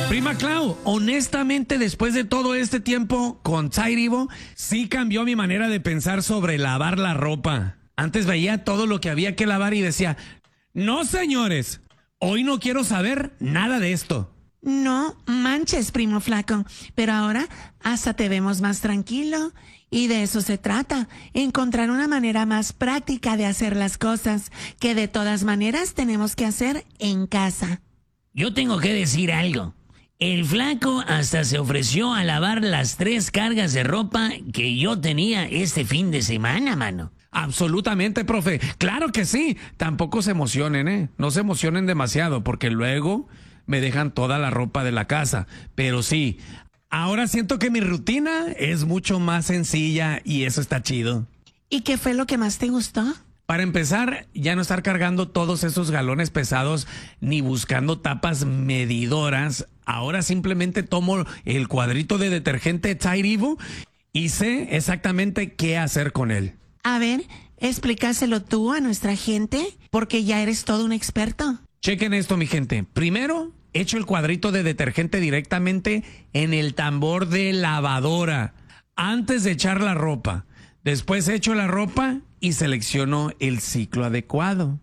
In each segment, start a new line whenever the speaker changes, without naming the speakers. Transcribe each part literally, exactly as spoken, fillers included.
Prima Clau, honestamente, después de todo este tiempo con Tide Evo, sí cambió mi manera de pensar sobre lavar la ropa. Antes veía todo lo que había que lavar y decía, no señores, hoy no quiero saber nada de esto.
No manches, primo flaco, pero ahora hasta te vemos más tranquilo. Y de eso se trata, encontrar una manera más práctica de hacer las cosas, que de todas maneras tenemos que hacer en casa.
Yo tengo que decir algo. El flaco hasta se ofreció a lavar las tres cargas de ropa que yo tenía este fin de semana, mano.
Absolutamente, profe. Claro que sí. Tampoco se emocionen, ¿eh? No se emocionen demasiado porque luego me dejan toda la ropa de la casa. Pero sí, ahora siento que mi rutina es mucho más sencilla y eso está chido.
¿Y qué fue lo que más te gustó?
Para empezar, ya no estar cargando todos esos galones pesados ni buscando tapas medidoras. Ahora simplemente tomo el cuadrito de detergente Tide Evo y sé exactamente qué hacer con él.
A ver, explícaselo tú a nuestra gente, porque ya eres todo un experto.
Chequen esto, mi gente. Primero, echo el cuadrito de detergente directamente en el tambor de lavadora antes de echar la ropa. Después echo la ropa y selecciono el ciclo adecuado.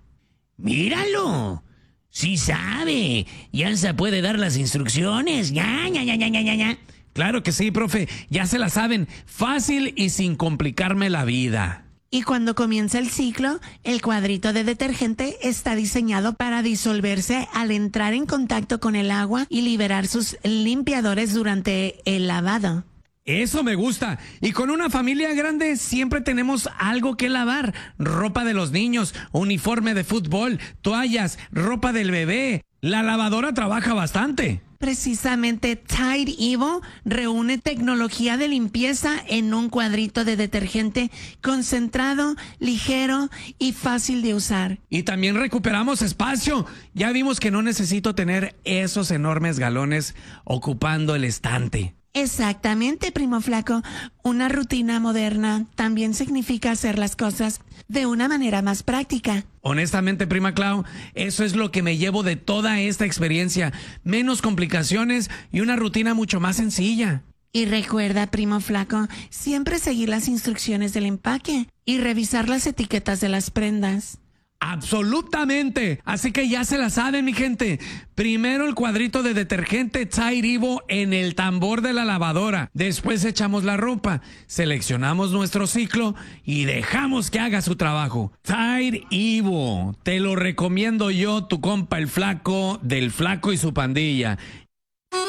¡Míralo! ¡Sí sabe! Ya se puede dar las instrucciones. ¡Ya, ya, ya, ya, ya, ya, ya!
Claro que sí, profe. Ya se la saben. Fácil y sin complicarme la vida.
Y cuando comienza el ciclo, el cuadrito de detergente está diseñado para disolverse al entrar en contacto con el agua y liberar sus limpiadores durante el lavado.
Eso me gusta. Y con una familia grande siempre tenemos algo que lavar. Ropa de los niños, uniforme de fútbol, toallas, ropa del bebé. La lavadora trabaja bastante.
Precisamente Tide Evo reúne tecnología de limpieza en un cuadrito de detergente concentrado, ligero y fácil de usar.
Y también recuperamos espacio. Ya vimos que no necesito tener esos enormes galones ocupando el estante.
Exactamente, primo flaco. Una rutina moderna también significa hacer las cosas de una manera más práctica.
Honestamente, prima Clau, eso es lo que me llevo de toda esta experiencia. Menos complicaciones y una rutina mucho más sencilla.
Y recuerda, primo flaco, siempre seguir las instrucciones del empaque y revisar las etiquetas de las prendas.
Absolutamente. Así que ya se la saben, mi gente. Primero el cuadrito de detergente Tide Evo en el tambor de la lavadora. Después echamos la ropa, seleccionamos nuestro ciclo y dejamos que haga su trabajo. Tide Evo, te lo recomiendo yo, tu compa el flaco del flaco y su pandilla.